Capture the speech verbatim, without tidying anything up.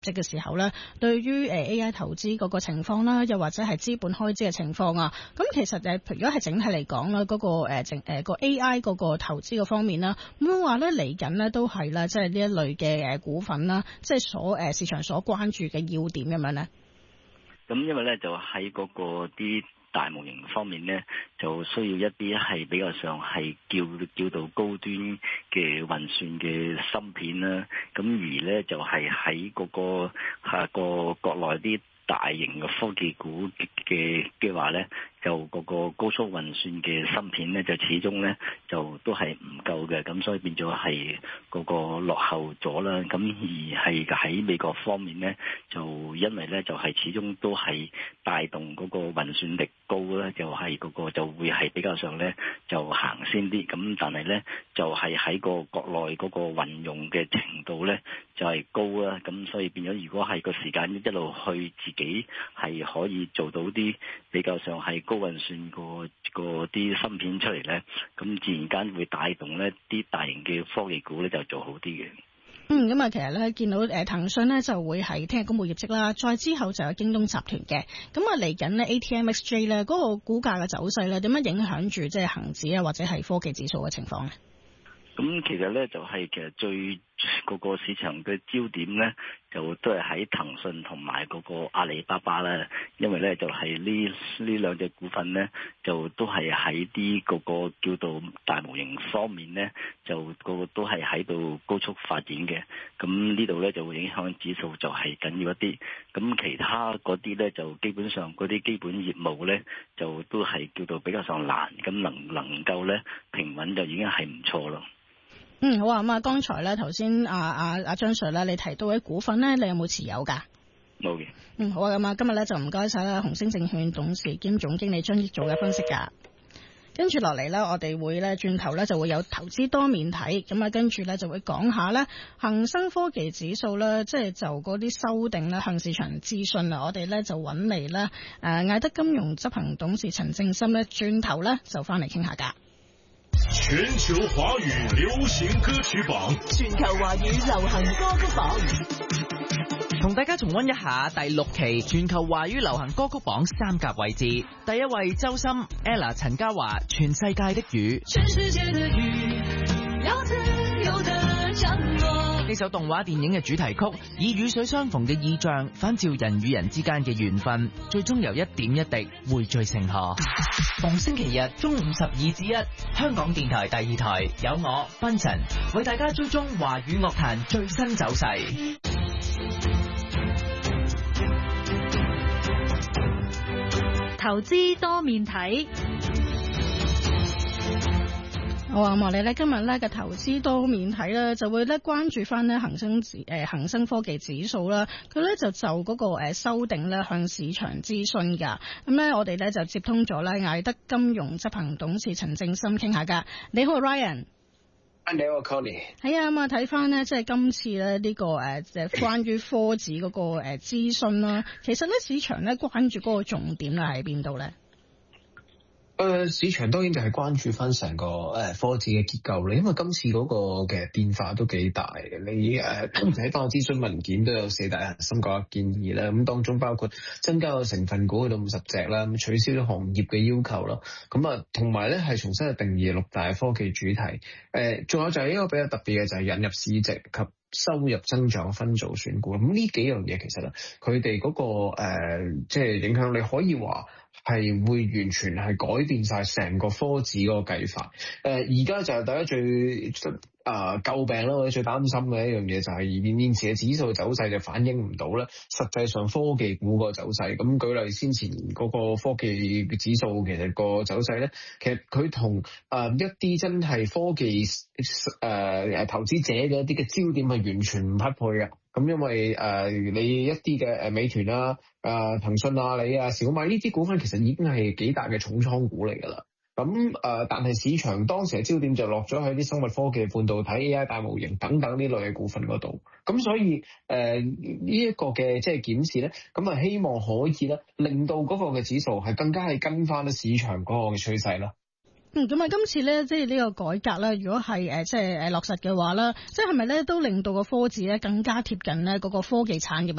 績嘅時候咧，對於誒 A I 投資嗰個情況啦，又或者係資本開支嘅情況啊，咁其實誒，如果係整體嚟講啦，嗰、嗰個誒整誒個 A I 嗰個投資嘅方面啦，咁話咧嚟緊咧都係啦，即係呢一類嘅誒股份啦，即係所誒市場所關注嘅要點咁樣咧。 咁因為咧就喺嗰個啲大模型方面咧，就需要一啲係比較上係叫叫到高端嘅運算嘅芯片啦。咁而咧就係喺嗰個下個國內啲大型嘅科技股嘅嘅話咧，就嗰個高速運算嘅芯片咧，就始終咧就都係唔夠嘅，咁所以變咗係嗰個落後咗啦。咁而係喺美國方面咧，就因為咧就係始終都係帶動嗰個運算力高啦，就係嗰個就會係比較上咧就行先啲。咁但係咧就係喺個國內嗰個運用嘅程度咧就係高啦。咁所以變咗，如果係個時間一路去自己係可以做到啲比較上係高運算個個啲芯片出嚟咧，咁自然間會帶動咧啲大型嘅科技股咧就做好啲嘅。 嗯，咁啊，其實咧見到誒騰訊咧就會係聽日公佈業績啦，再之後就有京東集團嘅，咁啊嚟緊呢 A T M X J 咧嗰個股價嘅走勢咧點樣影響住即係恆指啊或者係科技指數嘅情況咧？ 咁其實咧就係、是、其實最嗰個市場嘅焦點咧，就都係喺騰訊同埋嗰個阿里巴巴啦。因為咧就係呢呢兩隻股份咧，就都係喺啲嗰個叫做大模型方面咧，就個個都係喺度高速發展嘅。咁呢度咧就會影響指數就係緊要一啲。咁其他嗰啲咧就基本上嗰啲基本業務咧，就都係叫做比較上難。咁能能夠咧平穩就已經係唔錯咯。 嗯，好啊，咁啊，剛才咧頭先啊啊啊張 Sir 咧，你提到嘅股份咧，你有冇持有㗎？ 冇嘅。 嗯，好啊，咁啊，今日咧就唔該晒啦，紅星證券董事兼總經理張益祖嘅分析㗎。跟住落嚟咧，我哋會咧轉頭咧就會有投資多面睇，咁啊跟住咧就會講下咧恒生科技指數咧，即係就嗰啲修訂咧向市場諮詢啊，我哋咧就揾嚟咧誒艾德金融執行董事陳正深咧，轉頭咧就翻嚟傾下㗎。 全球華語流行歌曲榜， 全球華語流行歌曲榜， 同大家重溫一下第六期全球華語流行歌曲榜三甲位置。第一位周深 Ella 陳嘉華《全世界的雨》， 全世界的雨要自由的降落。 呢首動畫電影嘅主題曲，以雨水相逢嘅意象，反照人與人之間嘅緣分，最終由一點一滴匯聚成河。逢星期日中午十二至一，香港電台第二台有我賓晨為大家追蹤華語樂壇最新走勢。 投資多面睇。 好啊，我哋咧今日咧嘅投資多面睇咧，就會咧關注翻咧恒生指誒恒生科技指數啦。佢咧就就嗰個誒修訂咧向市場諮詢噶。咁咧我哋咧就接通咗咧艾德金融執行董事陳正深傾下噶。你好 ，Ryan。 你好 ，Connie。 係啊，咁啊睇翻咧，即係今次咧呢個誒誒關於科指嗰個誒諮詢啦。其實咧市場咧關注嗰個重點咧喺邊度咧？ 誒、呃、市場當然就係關注翻成個誒、呃、科指嘅結構咧，因為今次嗰個嘅變化都幾大嘅。你誒睇翻個諮詢文件都有四大核心改革建議啦，咁當中包括增加個成分股去到五十隻啦，咁取消咗行業嘅要求啦，咁啊同埋咧係重新去定義六大科技主題。誒、呃、仲有就係一個比較特別嘅就係引入市值及收入增長分組選股。咁呢幾樣嘢其實咧，佢哋嗰個誒即係影響，你可以話係會完全係改變晒成個科指嗰個計法。誒而家就係大家最啊詬病啦，或者最擔心嘅一樣嘢就係現現時嘅指數走勢就反映唔到咧，實際上科技股個走勢。咁舉例先前嗰個科技嘅指數，其實個走勢咧，其實佢同誒一啲真係科技誒誒、呃、投資者嘅一啲嘅焦點係完全唔匹配嘅。咁因為誒、呃、你一啲嘅誒美團啊、誒騰訊啊、你啊小米呢啲股份其實已經係幾大嘅重倉股嚟㗎啦。咁誒、呃，但係市場當時嘅焦點就落咗喺啲生物科技、半導體、A I 大模型等等呢類嘅股份嗰度。咁所以誒呢一個嘅即係檢視咧，咁啊希望可以咧令到嗰個嘅指數係更加係跟翻咧市場嗰個嘅趨勢啦。 嗯，咁啊，今次咧，即係呢個改革咧，如果係誒，即係誒落實嘅話咧，即係係咪咧都令到個科指咧更加貼近咧嗰個科技產業